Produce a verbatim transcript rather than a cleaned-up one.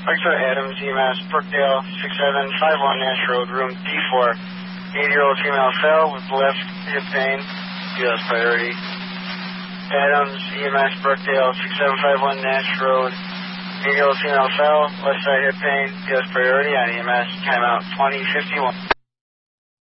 Victor Adams, E M S, Brookdale, six seven five one Nash Road, room D four. eighty-year-old female fell with left hip pain, P S priority. Adams, E M S, Brookdale, six seven five one Nash Road. eighty-year-old female fell, left side hip pain, P S priority on E M S, timeout twenty fifty-one.